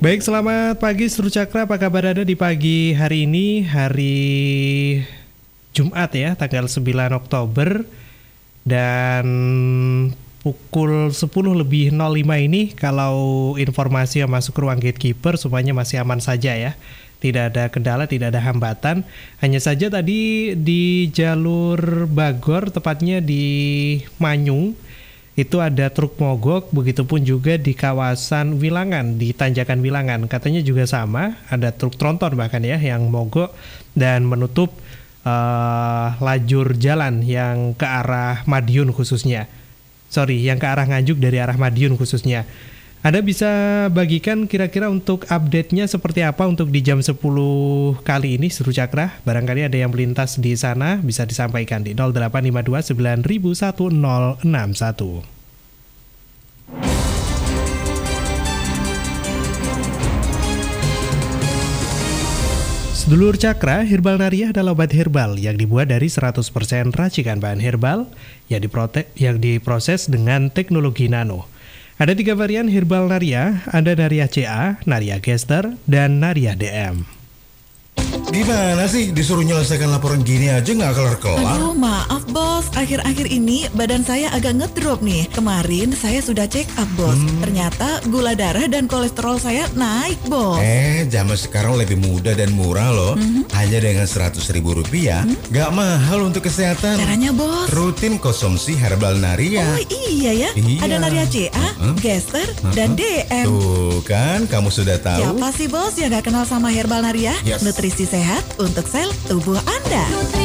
Baik, selamat pagi Seru Cakra, apa kabar Anda di pagi hari ini, hari Jumat ya, tanggal 9 Oktober. Dan pukul 10:05 ini, kalau informasi yang masuk ke ruang gatekeeper semuanya masih aman saja ya. Tidak ada kendala, tidak ada hambatan. Hanya saja tadi di jalur Bagor, tepatnya di Manyung, itu ada truk mogok, begitupun juga di kawasan Wilangan, di Tanjakan Wilangan. Katanya juga sama, ada truk tronton bahkan ya yang mogok dan menutup lajur jalan yang ke arah Madiun khususnya. Yang ke arah Nganjuk dari arah Madiun khususnya. Anda bisa bagikan kira-kira untuk update-nya seperti apa untuk di jam 10 kali ini Seru Cakra. Barangkali ada yang melintas di sana, bisa disampaikan di 0852 9000 1061. Sedulur Cakra, Herbal Nariah adalah obat herbal yang dibuat dari 100% racikan bahan herbal yang diproses dengan teknologi nano. Ada 3 varian Herbal Nariah, ada Nariah CA, Nariah Gester, dan Nariah DM. Gimana sih disuruh nyelesaikan laporan gini aja nggak kelar-kelar? Aduh, maaf bos, akhir-akhir ini badan saya agak ngedrop nih. Kemarin saya sudah check up bos, ternyata gula darah dan kolesterol saya naik bos. Zaman sekarang lebih mudah dan murah loh. Hanya dengan Rp100.000, nggak mahal untuk kesehatan. Caranya bos? Rutin konsumsi Herbal Nariah. Oh iya ya, Iya. ada Nariah CA, Gester, dan DM. Tuh kan, kamu sudah tahu. Siapa sih bos yang gak kenal sama Herbal Nariah? Yes. Nutrisi sehat untuk sel tubuh Anda.